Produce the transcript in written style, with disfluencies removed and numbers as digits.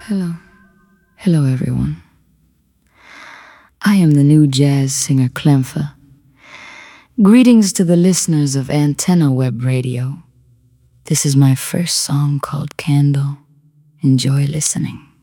Hello. Hello, everyone. I am the new jazz singer Clemfa. Greetings to the listeners of Antenna Web Radio. This is my first song called Candle. Enjoy listening.